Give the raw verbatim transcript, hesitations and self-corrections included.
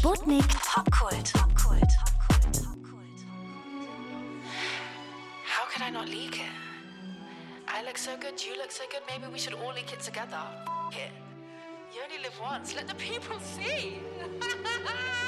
Sputnik Popkult. Popkult. How could I not leak it? I look so good, you look so good, maybe we should all leak it together. F- it. You only live once, let the people see.